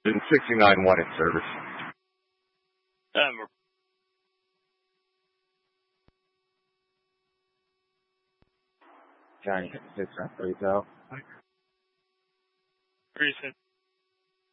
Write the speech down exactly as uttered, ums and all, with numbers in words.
sixty-nine one in service. Um, Johnny six, please out. recent.